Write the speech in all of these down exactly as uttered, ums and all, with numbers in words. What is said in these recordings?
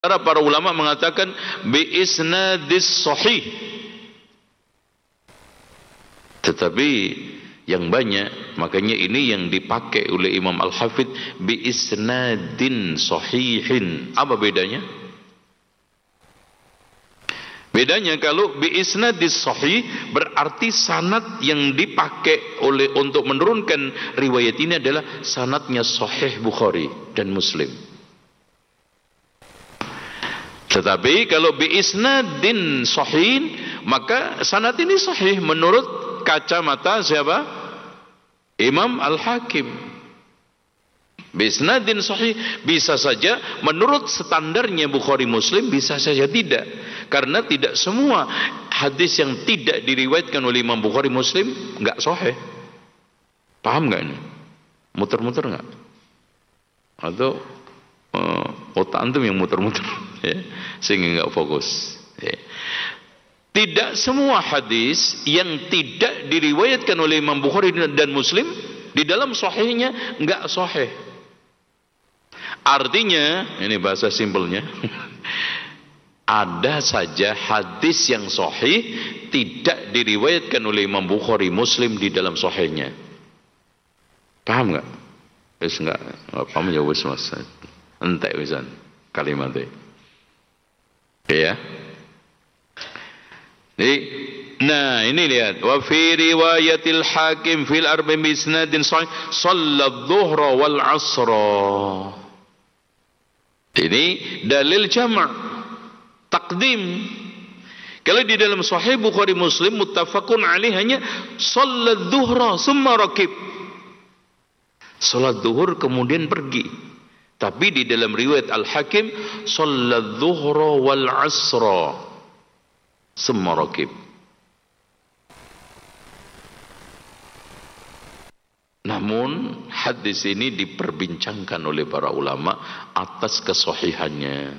Para ulama mengatakan bi isnadis sahih. Tetapi yang banyak, makanya ini yang dipakai oleh Imam Al-Hafidh bi isnadin sahihin. Apa bedanya? Bedanya kalau bi isnadis sahih berarti sanad yang dipakai oleh untuk menurunkan riwayat ini adalah sanadnya sahih Bukhari dan Muslim. Tetapi kalau bi isnadin sahih, maka sanad ini sahih menurut kacamata siapa? Imam Al-Hakim. Bi isnadin sahih bisa saja menurut standarnya Bukhari Muslim, bisa saja tidak. Karena tidak semua hadis yang tidak diriwayatkan oleh Imam Bukhari Muslim enggak sahih. Paham enggak ini? Muter-muter enggak? Atau uh, otak antum yang muter-muter ya, sehingga enggak fokus ya. Tidak semua hadis yang tidak diriwayatkan oleh Imam Bukhari dan Muslim di dalam sahihnya enggak sahih. Artinya, ini bahasa simpelnya, ada saja hadis yang sahih tidak diriwayatkan oleh Imam Bukhari Muslim di dalam sahihnya. Paham enggak? Wis enggak, enggak paham ya wis Mas. Entek wisan kalimatnya. Oke ya. Jadi, nah ini lihat, wa fi riwayatil Hakim fil arba'i bi isnadin sahih shallat dhuhra wal 'asra. Ini dalil jama', takdim. Kalau di dalam sahih Bukhari Muslim muttafaqun alaih hanya shallat dhuhra summa rakib. Salat zuhur kemudian pergi. Tapi di dalam riwayat Al-Hakim shallat dhuhra wal 'asra summa rakib. Namun hadis ini diperbincangkan oleh para ulama atas kesahihannya.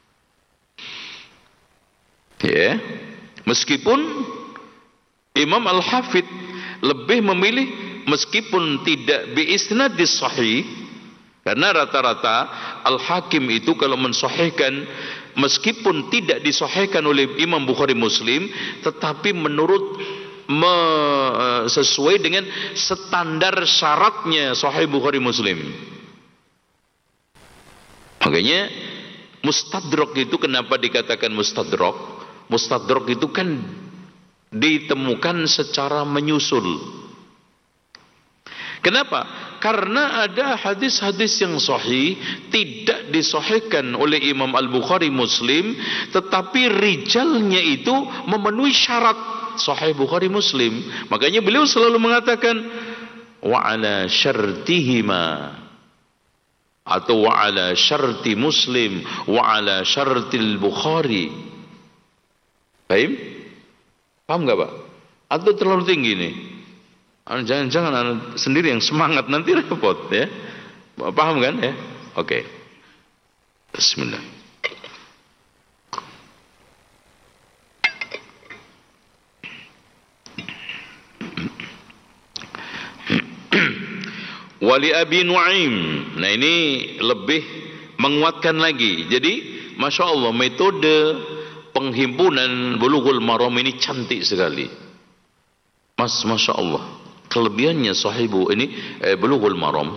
Ya, meskipun Imam Al-Hafidh lebih memilih meskipun tidak bi isnadis sahih, karena rata-rata Al-Hakim itu kalau mensahihkan meskipun tidak disahihkan oleh Imam Bukhari Muslim, tetapi menurut me, sesuai dengan standar syaratnya Sahih Bukhari Muslim. Makanya mustadrak itu kenapa dikatakan mustadrak? Mustadrak itu kan ditemukan secara menyusul. Kenapa? Karena ada hadis-hadis yang sahih tidak disahihkan oleh Imam Al-Bukhari Muslim, tetapi rijalnya itu memenuhi syarat Sahih Bukhari Muslim. Makanya beliau selalu mengatakan wa ala syartihima, atau wa ala syarti Muslim wa ala syartil Bukhari. Paham? Paham enggak, Pak? Atau terlalu tinggi nih? Jangan-jangan anda sendiri yang semangat, nanti repot ya. Paham kan ya? Oke. Bismillah. Wali Abi Nuaim. Nah ini lebih menguatkan lagi. Jadi Masya Allah metode penghimpunan Bulughul Maram ini cantik sekali. Mas, Masya Allah. Kelebihannya sahibu ini eh, Bulughul Maram,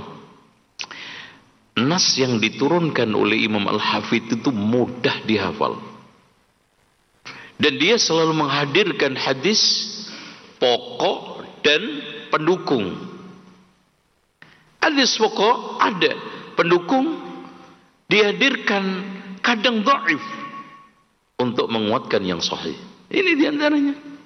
nas yang diturunkan oleh Imam Al-Hafidh itu mudah dihafal, dan dia selalu menghadirkan hadis pokok dan pendukung. Hadis pokok ada, pendukung dihadirkan, kadang dhaif untuk menguatkan yang sahih. Ini diantaranya.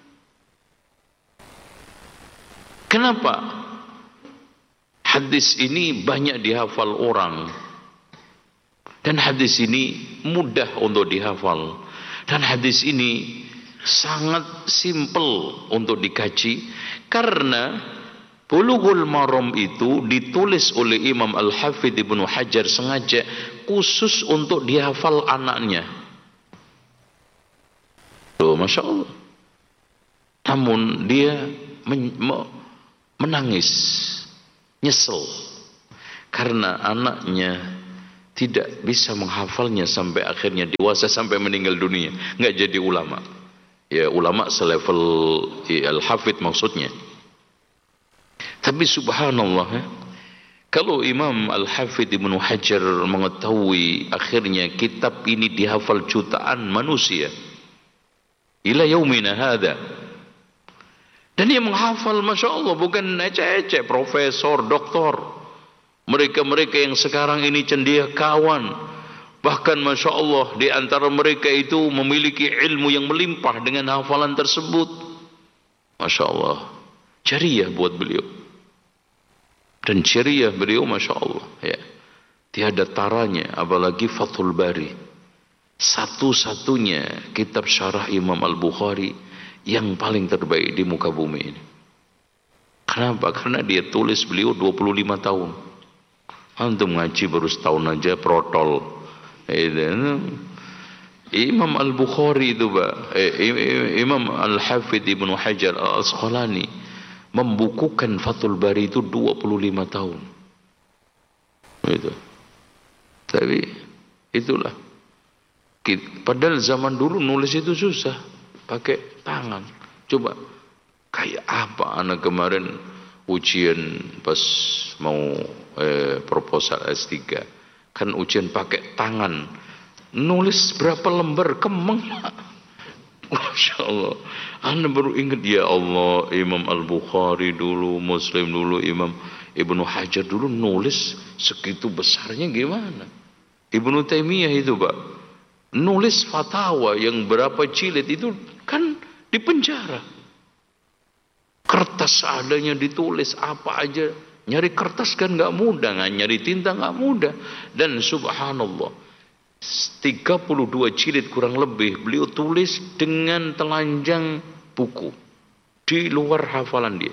Kenapa hadis ini banyak dihafal orang, dan hadis ini mudah untuk dihafal, dan hadis ini sangat simpel untuk dikaji? Karena Bulughul Maram itu ditulis oleh Imam Al-Hafidh Ibnu Hajar sengaja khusus untuk dihafal anaknya. Tuh, Masya Allah. Namun dia men menangis, nyesel karena anaknya tidak bisa menghafalnya sampai akhirnya dewasa, sampai meninggal dunia, nggak jadi ulama. Ya, ulama selevel ya, al-hafidh maksudnya. Tapi subhanallah, ya, kalau Imam Al-Hafidh Ibnu Hajar mengetahui akhirnya kitab ini dihafal jutaan manusia ila yaumina hadha, dan dia menghafal, masya Allah, bukan ecek-ecek profesor, doktor, mereka-mereka yang sekarang ini cendekiawan, bahkan masya Allah di antara mereka itu memiliki ilmu yang melimpah dengan hafalan tersebut. Masya Allah, jariah buat beliau, dan jariah beliau masya Allah, ya, tiada taranya. Apalagi Fathul Bari, satu-satunya kitab syarah Imam Al-Bukhari yang paling terbaik di muka bumi ini. Kenapa? Karena dia tulis beliau dua puluh lima tahun. Antum ngaji baru setahun aja protol. Imam Al-Bukhari itu, Pak, eh, Imam Al-Hafidh Ibnu Hajar Al-Asqalani membukukan Fathul Bari itu dua puluh lima tahun. Itu. Tapi itulah. Padahal zaman dulu nulis itu susah, pakai tangan. Coba kayak apa anak kemarin ujian pas mau eh, proposal S tiga, kan ujian pakai tangan, nulis berapa lembar kemeng. Masya Allah, anda baru ingat, ya Allah, Imam Al-Bukhari dulu, Muslim dulu, Imam Ibnu Hajar dulu nulis segitu besarnya gimana. Ibnu Taimiyah itu, Pak, nulis fatwa yang berapa jilid itu kan di penjara. Kertas adanya ditulis apa aja, nyari kertas kan nggak mudah, nggak nyari tinta nggak mudah. Dan subhanallah, tiga puluh dua jilid kurang lebih beliau tulis dengan telanjang buku di luar hafalan dia,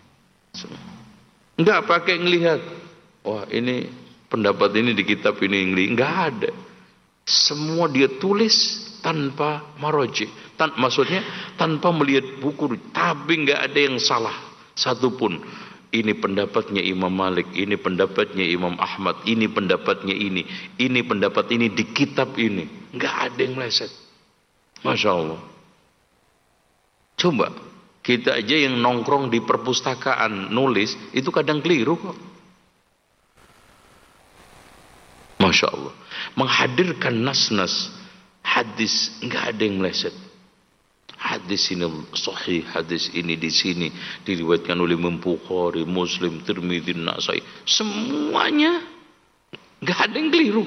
nggak pakai ngelihat, wah ini pendapat ini di kitab ini, nggak ada. Semua dia tulis tanpa maroji, tan maksudnya tanpa melihat buku, tapi nggak ada yang salah satupun. Ini pendapatnya Imam Malik, ini pendapatnya Imam Ahmad, ini pendapatnya ini, ini pendapat ini di kitab ini, nggak ada yang meleset. Masya Allah. Coba kita aja yang nongkrong di perpustakaan nulis itu kadang keliru kok. Masya Allah. Menghadirkan nas-nas hadis, nggak ada yang meleset. Hadis ini sahih, hadis ini di sini diriwayatkan oleh Imam Bukhari, Muslim, Tirmidzi, Nasai, semuanya nggak ada yang keliru.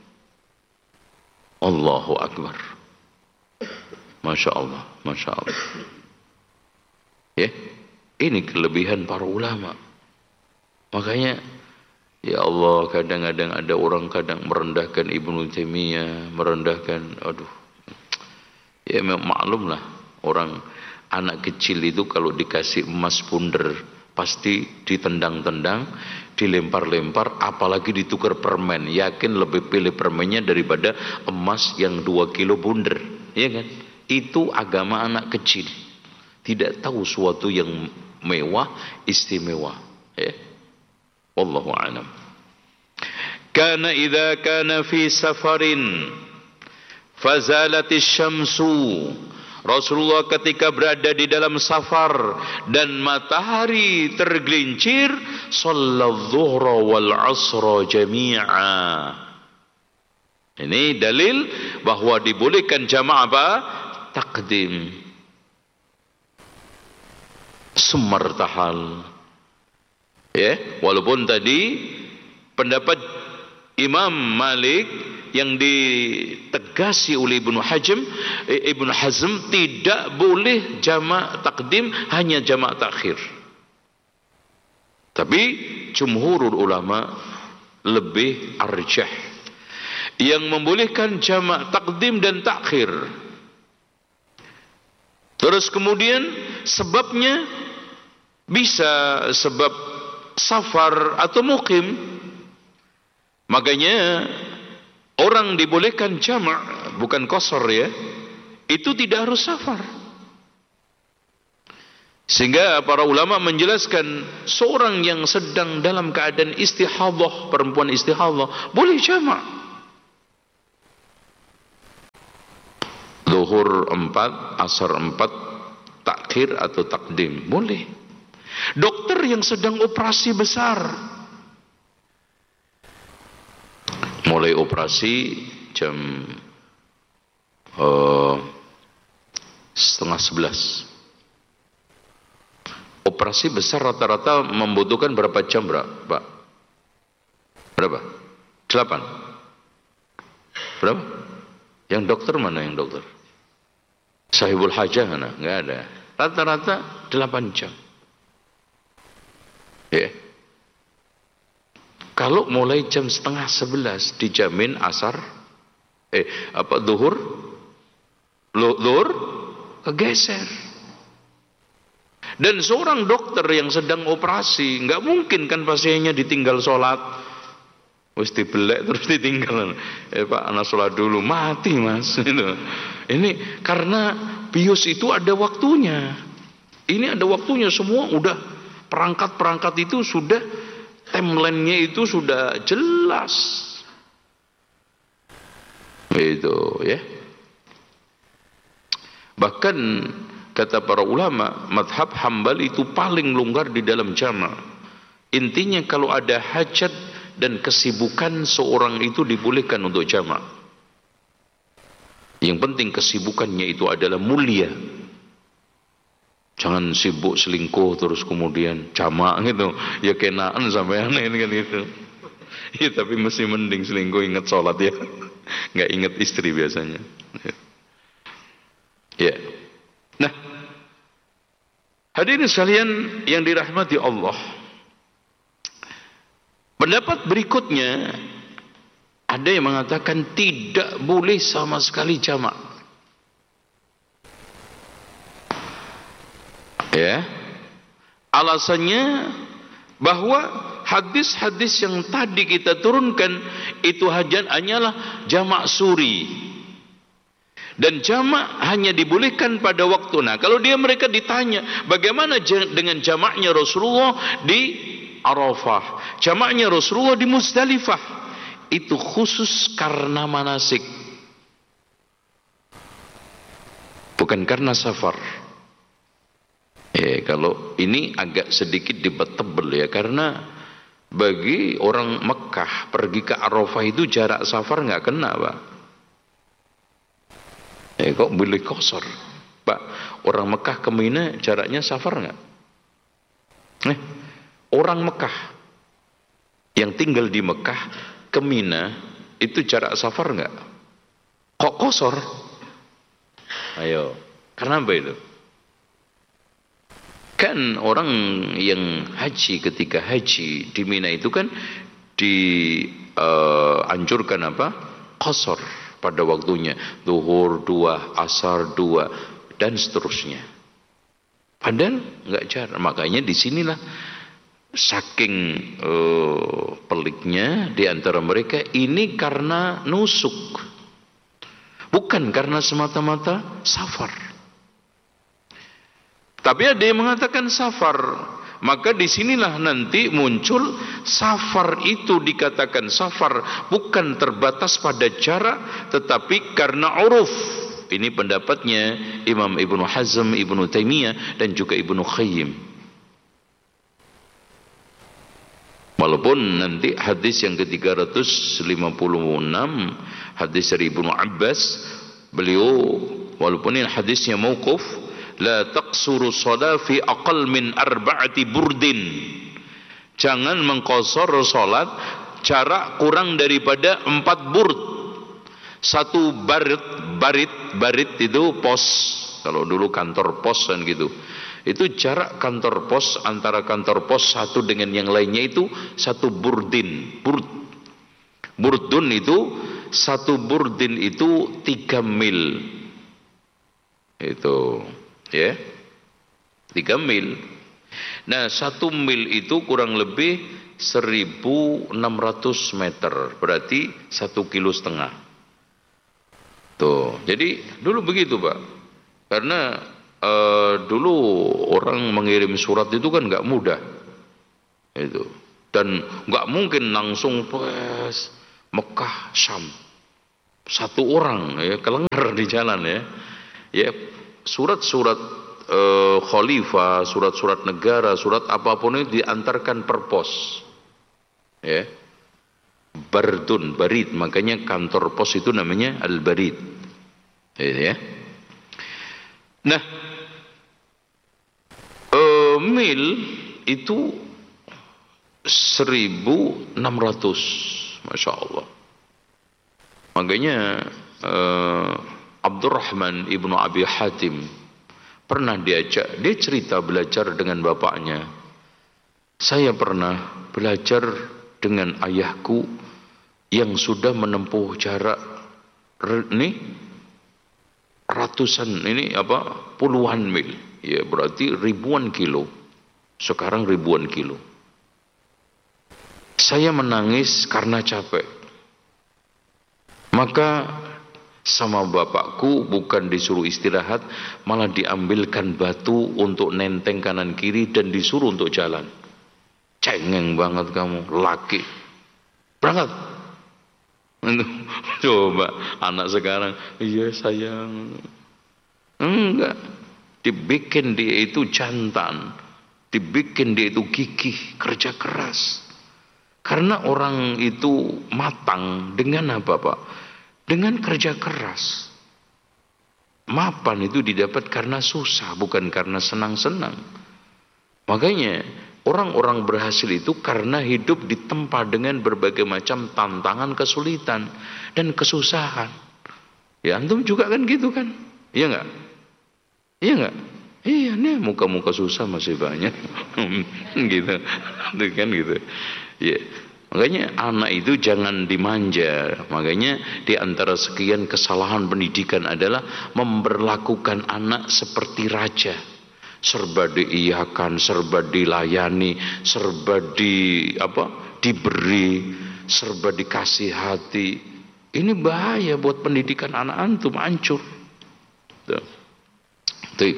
Allahu Akbar. Masya Allah, Masya Allah. Ya, ini kelebihan para ulama. Makanya ya Allah, kadang-kadang ada orang kadang merendahkan Ibnu Taimiyah, merendahkan, aduh. Ya maklum lah, orang anak kecil itu kalau dikasih emas bundar pasti ditendang-tendang, dilempar-lempar, apalagi ditukar permen. Yakin lebih pilih permennya daripada emas yang dua kilo bundar, ya kan? Itu agama anak kecil. Tidak tahu suatu yang mewah, istimewa, ya. Wallahu a'lam. Kana idza kana fi safarin fazalatis syamsu. Rasulullah ketika berada di dalam safar dan matahari tergelincir, shallal zuhra wal asra jami'a. Ini dalil bahwa dibolehkan jamaah apa? Takdim. Sumartahal. Ya, walaupun tadi pendapat Imam Malik yang ditegasi oleh Ibnu Hazm, Ibnu Hazm tidak boleh jamak takdim, hanya jamak takhir. Tapi jumhurul ulama lebih arjah yang membolehkan jamak takdim dan takhir. Terus kemudian sebabnya bisa sebab safar atau mukim. Makanya orang dibolehkan jamak, bukan qasar ya. Itu tidak harus safar. Sehingga para ulama menjelaskan seorang yang sedang dalam keadaan istihadhah, perempuan istihadhah, boleh jamak. Zuhur empat, asar empat, takhir atau takdim, boleh. Dokter yang sedang operasi besar, mulai operasi jam uh, setengah sebelas. Operasi besar rata-rata membutuhkan berapa jam, Pak? Berapa? Delapan. Berapa? Yang dokter mana yang dokter? Sahibul hajah mana? Nggak ada. Rata-rata delapan jam. Ya. Kalau mulai jam setengah sebelas dijamin asar, eh apa duhur, duhur kegeser. Dan seorang dokter yang sedang operasi nggak mungkin kan pasiennya ditinggal sholat, wis dibelek terus ditinggal. Eh Pak, anak sholat dulu, mati mas. Ini karena bius itu ada waktunya. Ini ada waktunya, semua udah perangkat-perangkat itu sudah, timeline-nya itu sudah jelas. Itu ya. Bahkan kata para ulama, madhab Hambali itu paling longgar di dalam jama'. Intinya kalau ada hajat dan kesibukan seorang itu dibolehkan untuk jama'. Yang penting kesibukannya itu adalah mulia. Jangan sibuk selingkuh terus kemudian jama' gitu. Ya kenaan sampai aneh kan itu. Ya tapi mesti mending selingkuh ingat sholat ya. Nggak ingat istri biasanya. Ya. Nah, hadirin sekalian yang dirahmati Allah, pendapat berikutnya ada yang mengatakan tidak boleh sama sekali jamak. Ya, alasannya bahwa hadis-hadis yang tadi kita turunkan itu hajat hanyalah jamak suri. Dan jamak hanya dibolehkan pada waktu. Nah, kalau dia mereka ditanya, bagaimana dengan jamaknya Rasulullah di Arafah, jamaknya Rasulullah di Muzdalifah? Itu khusus karena manasik, bukan karena safar. Eh, kalau ini agak sedikit debatable ya, karena bagi orang Mekah pergi ke Arafah itu jarak safar nggak kena, Pak. Eh, kok boleh kosor, Pak? Orang Mekah ke Mina jaraknya safar nggak? Eh, orang Mekah yang tinggal di Mekah ke Mina itu jarak safar nggak? Kok kosor? Ayo, karena apa itu? Kan orang yang haji ketika haji di Mina itu kan dianjurkan uh, apa? Qasar pada waktunya, zuhur dua, asar dua, dan seterusnya. Padahal nggak jarak. Makanya disinilah saking uh, peliknya di antara mereka ini karena nusuk, bukan karena semata-mata safar. Tapi ada yang mengatakan safar, maka disinilah nanti muncul safar itu dikatakan safar bukan terbatas pada jarak, tetapi karena uruf. Ini pendapatnya Imam Ibnu Hazm, Ibnu Taimiyah, dan juga Ibnu Qayyim. Walaupun nanti hadis yang ke tiga ratus lima puluh enam, hadis dari Ibnu Abbas, beliau walaupun ini hadisnya mauquf, la taqsuru shalah fi aqal min arba'ati burdin. Jangan mengqasar salat jarak kurang daripada empat burd. Satu barit, barit, barit itu pos. Kalau dulu kantor pos kan gitu. Itu jarak kantor pos antara kantor pos satu dengan yang lainnya itu satu burdin. Burd. Burdun itu satu burdin itu tiga mil. Itu ya, tiga mil. Nah, satu mil itu kurang lebih seribu enam ratus meter, berarti satu kilo setengah. Tuh, jadi dulu begitu, Pak. Karena uh, dulu orang mengirim surat itu kan nggak mudah, itu, dan nggak mungkin langsung pas Mekah Syam satu orang ya kelengar di jalan ya. Ya, surat-surat uh, khalifah, surat-surat negara, surat apapun itu diantarkan per pos. Ya. Bardun, barid, makanya kantor pos itu namanya al-barid. Ya. Nah, uh, mil itu seribu enam ratus, masya Allah. Makanya uh, Abdurrahman ibnu Abi Hatim pernah diajak, dia cerita belajar dengan bapaknya. Saya pernah belajar dengan ayahku yang sudah menempuh jarak ini ratusan, ini apa, puluhan mil, ya berarti ribuan kilo. Sekarang ribuan kilo. Saya menangis karena capek. Maka sama bapakku bukan disuruh istirahat, malah diambilkan batu untuk nenteng kanan kiri dan disuruh untuk jalan. Cengeng banget kamu, laki. Berangkat. Coba anak sekarang, iya sayang. Enggak. Dibikin dia itu jantan. Dibikin dia itu gigih, kerja keras. Karena orang itu matang dengan apa, Pak? Dengan kerja keras. Mapan itu didapat karena susah, bukan karena senang-senang. Makanya orang-orang berhasil itu karena hidup ditempa dengan berbagai macam tantangan, kesulitan dan kesusahan. Ya antum juga kan gitu kan? Iya enggak? Iya enggak? Iya nih, muka-muka susah masih banyak. Gitu. Itu kan gitu. Ya. Makanya anak itu jangan dimanja. Makanya di antara sekian kesalahan pendidikan adalah memperlakukan anak seperti raja. Serba diiyakan, serba dilayani, serba di apa? Diberi, serba dikasih hati. Ini bahaya buat pendidikan anak antum, hancur. Tuh. Tuh.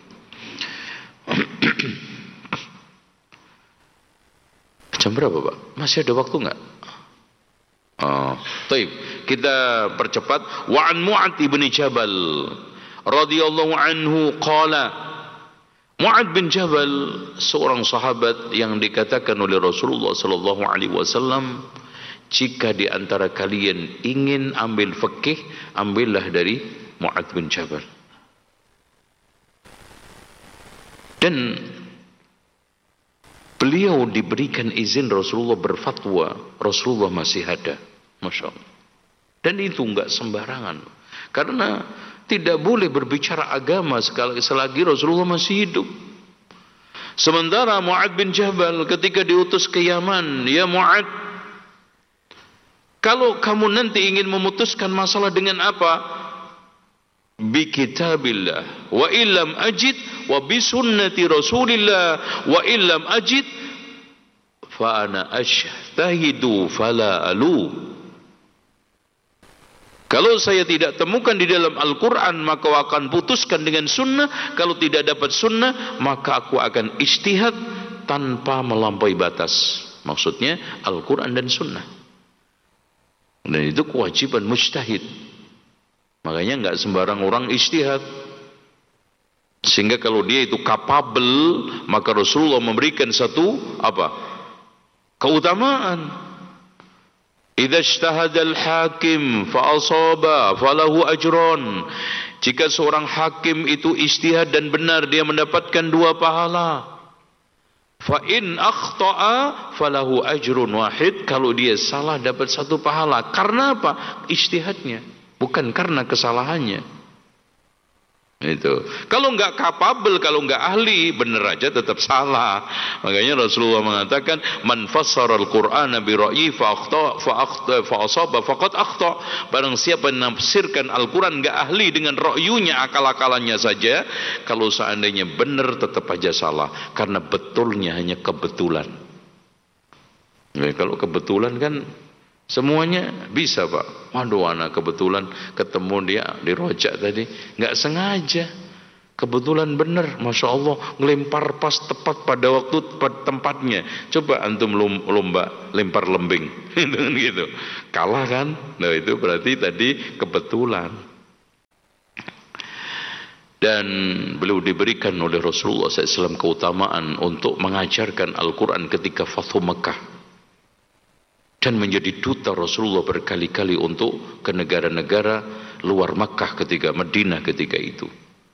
Jam berapa, Pak? Masih ada waktu enggak? Oh, baik. Kita percepat. Wa an Mu'adz bin Jabal radhiyallahu anhu qala, Mu'adz bin Jabal seorang sahabat yang dikatakan oleh Rasulullah sallallahu alaihi wasallam, jika di antara kalian ingin ambil fikih, ambillah dari Mu'adz bin Jabal. Dan beliau diberikan izin Rasulullah berfatwa, Rasulullah masih ada, masya Allah. Dan itu enggak sembarangan, karena tidak boleh berbicara agama selagi Rasulullah masih hidup. Sementara Mu'adz bin Jabal ketika diutus ke Yaman, ya Mu'adz, kalau kamu nanti ingin memutuskan masalah dengan apa? Bi kitabillah wa illam ajid wa bi sunnati Rasulillah wa illam ajid fa ana ashtahidu fala alu. Kalau saya tidak temukan di dalam Al-Quran, maka akan putuskan dengan sunnah. Kalau tidak dapat sunnah, maka aku akan ijtihad tanpa melampaui batas. Maksudnya Al-Quran dan sunnah. Dan itu kewajiban mujtahid. Makanya enggak sembarang orang ijtihad. Sehingga kalau dia itu capable, maka Rasulullah memberikan satu apa? Keutamaan. Idza ijtahada al-hakim fa asaba falahu ajran. Jika seorang hakim itu ijtihad dan benar, dia mendapatkan dua pahala. Fa in akhta'a falahu ajrun wahid. Kalau dia salah dapat satu pahala. Karena apa? Ijtihadnya, bukan karena kesalahannya. Itu. Kalau enggak capable, kalau enggak ahli, benar aja tetap salah. Makanya Rasulullah mengatakan, man fassara al-Qur'ana bi ra'yi fa akhta fa akhta fa asaba faqad akhta. Barang siapa menafsirkan Al-Qur'an enggak ahli dengan ra'yunya, akal-akalannya saja, kalau seandainya benar tetap aja salah, karena betulnya hanya kebetulan. Ya, kalau kebetulan kan semuanya bisa, Pak. Waduh, anak kebetulan ketemu dia di rojak tadi, nggak sengaja, kebetulan bener, masya Allah, ngelempar pas tepat pada waktu pada tempatnya. Coba antum lomba lempar lembing, gitu, kalah kan? Nah itu berarti tadi kebetulan. Dan beliau diberikan oleh Rasulullah shallallahu alaihi wasallam keutamaan untuk mengajarkan Al-Quran ketika Fathu Mekah. Dan menjadi duta Rasulullah berkali-kali untuk ke negara-negara luar Mekah ketika Madinah ketika itu.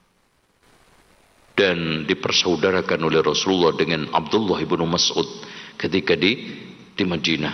Dan dipersaudarakan oleh Rasulullah dengan Abdullah ibnu Mas'ud ketika di di Madinah.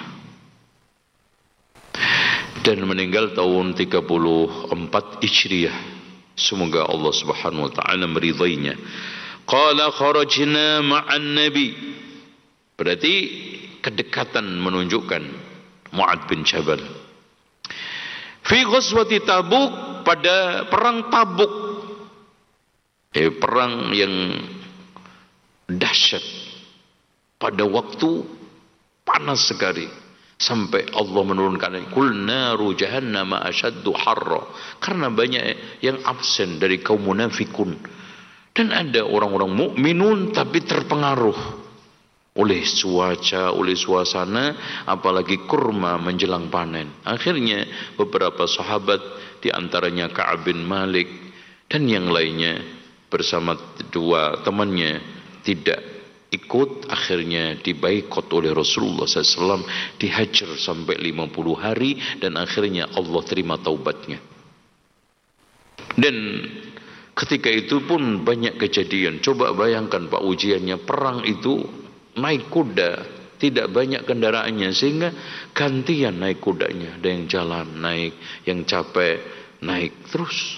Dan meninggal tahun tiga puluh empat Hijriah. Semoga Allah Subhanahu wa taala meridainya. Qala kharajna ma'an nabi. Berarti kedekatan menunjukkan Mu'adz bin Jabal. Fi ghazwati Tabuk, pada perang Tabuk. Eh, perang yang dahsyat. Pada waktu panas sekali. Sampai Allah menurunkan kul naru jahannam asyaddu harra, karena banyak yang absen dari kaum munafikun, dan ada orang-orang mukminun tapi terpengaruh oleh cuaca, oleh suasana, apalagi kurma menjelang panen. Akhirnya beberapa sahabat, di antaranya Ka'ab bin Malik dan yang lainnya bersama dua temannya tidak ikut, akhirnya dibaikot oleh Rasulullah shallallahu alaihi wasallam, dihajar sampai lima puluh hari, dan akhirnya Allah terima taubatnya. Dan ketika itu pun banyak kejadian. Coba bayangkan Pak, ujiannya perang itu naik kuda, tidak banyak kendaraannya, sehingga gantian naik kudanya. Ada yang jalan naik, yang capek naik terus.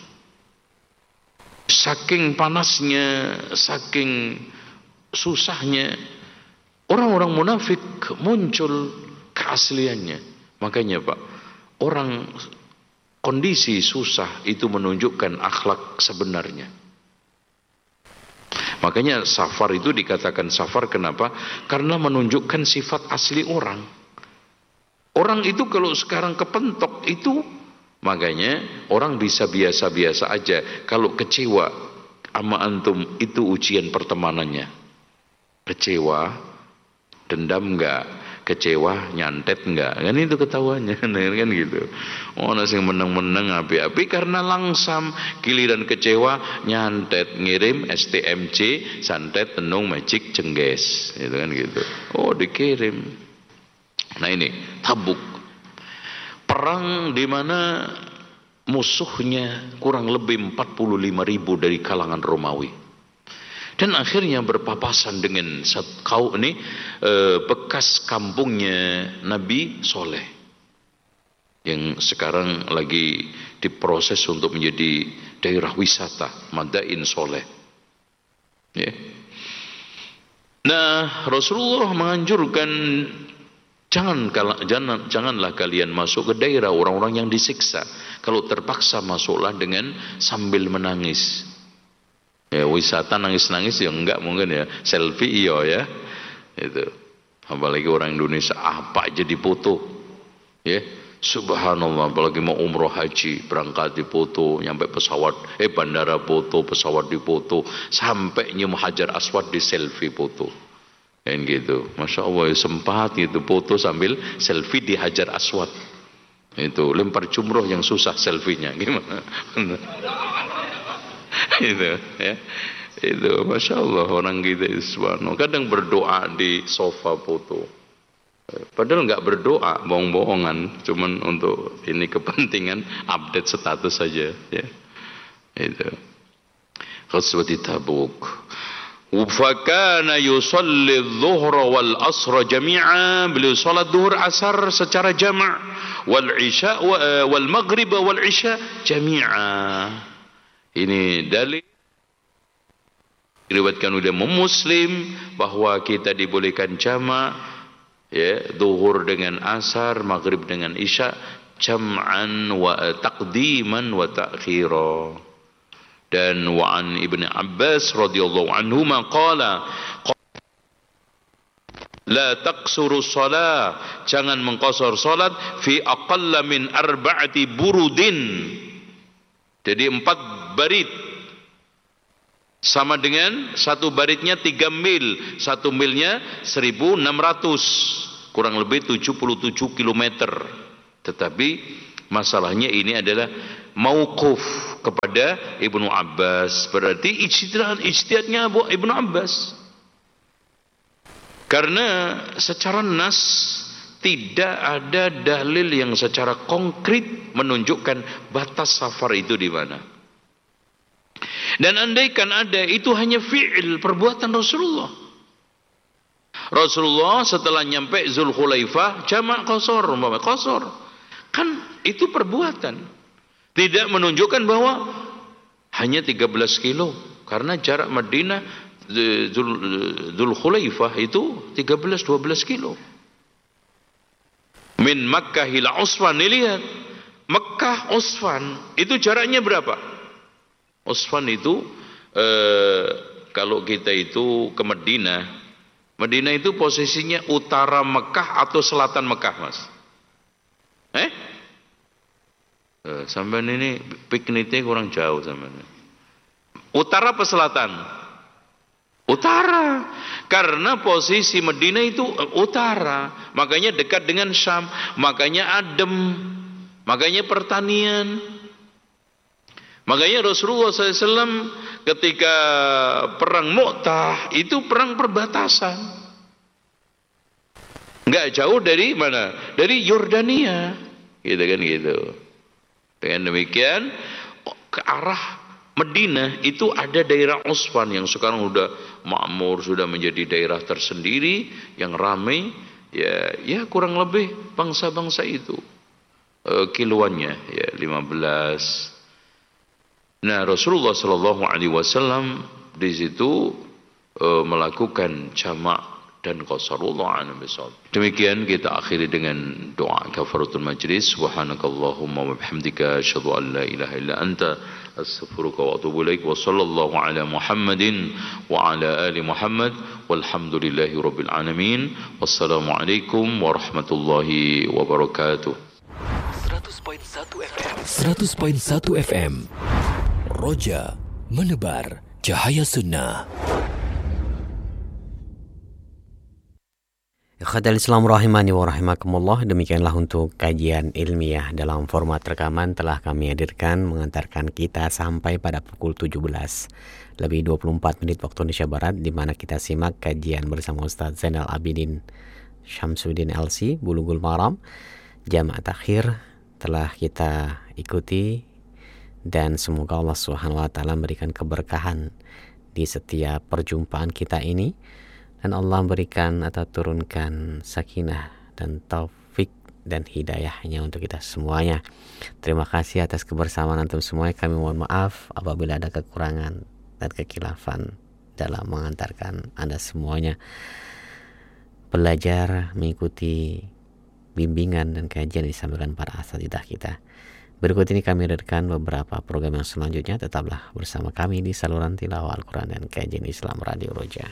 Saking panasnya, saking susahnya, orang-orang munafik muncul keasliannya. Makanya Pak, orang kondisi susah itu menunjukkan akhlak sebenarnya. Makanya safar itu dikatakan safar, kenapa? Karena menunjukkan sifat asli orang. Orang itu kalau sekarang kepentok itu, makanya orang bisa biasa-biasa aja. Kalau kecewa sama antum, itu ujian pertemanannya. Kecewa, dendam enggak, kecewa, nyantet enggak, kan itu ketahuannya, kan gitu. Oh, nasi menang-menang api-api karena langsam, giliran kecewa, nyantet, ngirim S T M C, santet, tenung, magic, cengges, itu kan gitu. Oh, dikirim. Nah ini Tabuk, perang di mana musuhnya kurang lebih empat puluh lima ribu dari kalangan Romawi. Dan akhirnya berpapasan dengan kau ini e, bekas kampungnya Nabi Soleh, yang sekarang lagi diproses untuk menjadi daerah wisata, Madain Soleh. Ya. Nah, Rasulullah menganjurkan jangan, jangan janganlah kalian masuk ke daerah orang-orang yang disiksa. Kalau terpaksa masuklah dengan sambil menangis. Ya, wisata nangis-nangis ya enggak mungkin ya, selfie iyo ya, itu apalagi orang Indonesia apa aja dipoto ya, subhanallah, apalagi mau umroh haji berangkat dipoto, nyampe pesawat eh bandara foto, pesawat dipoto, sampai nyium Hajar Aswad di selfie foto kan gitu. Masya Allah, sempat gitu foto sambil selfie di Hajar Aswad, itu lempar jumroh yang susah selfie-nya gimana. Itu ya, itu masya Allah orang kita subhanallah, kadang berdoa di sofa foto, padahal nggak berdoa, bohong-bohongan, cuman untuk ini kepentingan update status saja ya. Itu Ghazwat Tabuk. Fakana yusalli adh-dhuhra wal asra jami'a, beliau salat zuhur asar secara jama', wal isya wal maghrib wal isya jami'a. Ini dalil diriwayatkan oleh Muslim bahwa kita dibolehkan jama', ya, zuhur dengan asar, maghrib dengan isya, jam'an wa taqdiman wa ta'khira. Dan wa an Ibnu Abbas radhiyallahu anhuma qala la taqsuru shalah, jangan mengqasar salat fi aqalla min arba'ati burudin. Jadi empat barit sama dengan satu baritnya tiga mil, satu milnya seribu enam ratus, kurang lebih tujuh puluh tujuh kilometer. Tetapi masalahnya ini adalah mauquf kepada Ibnu Abbas. Berarti ijtihad ijtihadnya Ibnu Abbas. Karena secara nas tidak ada dalil yang secara konkret menunjukkan batas safar itu di mana. Dan andaikan ada, itu hanya fi'il, perbuatan Rasulullah. Rasulullah setelah nyampe Zulhulaifah jamak qasar, umpama qasar. Kan itu perbuatan. Tidak menunjukkan bahwa hanya tiga belas kilo. Karena jarak Madinah Zulhulaifah itu tiga belas dua belas kilo. Min Makkah ila Usfan, lihat. Mekah Usfan itu jaraknya berapa? Usfan itu eh, kalau kita itu ke Madinah, Madinah itu posisinya utara Mekah atau selatan Mekah, Mas? Eh? eh sampean ini pikniknya kurang jauh sampean. Utara apa selatan? Utara. Karena posisi Madinah itu utara, makanya dekat dengan Syam, makanya adem, makanya pertanian. Makanya Rasulullah shallallahu alaihi wasallam ketika perang Mu'tah itu perang perbatasan. Enggak jauh dari mana? Dari Yordania. Gitu kan gitu. Dengan demikian ke arah Madinah itu ada daerah Usfan yang sekarang sudah makmur, sudah menjadi daerah tersendiri yang ramai. Ya, ya kurang lebih bangsa-bangsa itu e, kiloannya ya lima belas. Nah, Rasulullah Shallallahu Alaihi Wasallam di situ e, melakukan jamak dan qasarullah an bisawab. Demikian kita akhiri dengan doa kafaratul majlis. Subhanakallahumma wa bihamdika asyhadu an la ilaha illa anta astaghfiruka wa atubu ilaik. Wa sallallahu ala Muhammadin wa ala ali Muhammad walhamdulillahi rabbil alamin. Wassalamu alaikum warahmatullahi wabarakatuh. seratus koma satu F M seratus koma satu F M Roja menebar cahaya sunnah. Ikhwatal Islam rahimani wa rahimakumullah. Demikianlah untuk kajian ilmiah dalam format rekaman telah kami hadirkan mengantarkan kita sampai pada pukul tujuh belas lebih dua puluh empat menit waktu Indonesia Barat, di mana kita simak kajian bersama Ustaz Zainal Abidin Syamsuddin L C Bulughul Maram. Jamaah takhir telah kita ikuti dan semoga Allah Subhanahu wa taala memberikan keberkahan di setiap perjumpaan kita ini. Dan Allah berikan atau turunkan sakinah dan taufik dan hidayahnya untuk kita semuanya. Terima kasih atas kebersamaan antum semuanya. Kami mohon maaf apabila ada kekurangan dan kekhilafan dalam mengantarkan Anda semuanya belajar mengikuti bimbingan dan kajian yang disampaikan para asatidzah kita. Berikut ini kami hadirkan beberapa program yang selanjutnya. Tetaplah bersama kami di saluran tilawah Al-Quran dan kajian Islam Radio Roja.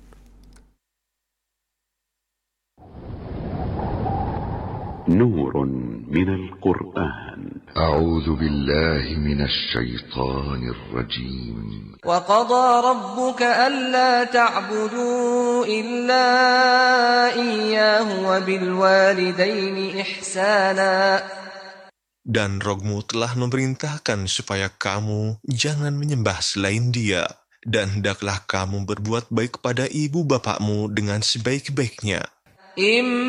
نور من القرآن. أعوذ بالله من الشيطان الرجيم. وقضى ربك ألا تعبدوا إلا إياه وبالوالدين إحسانا. Dan Rohmu telah memerintahkan supaya kamu jangan menyembah selain Dia, dan hendaklah kamu berbuat baik kepada ibu bapakmu dengan sebaik-baiknya.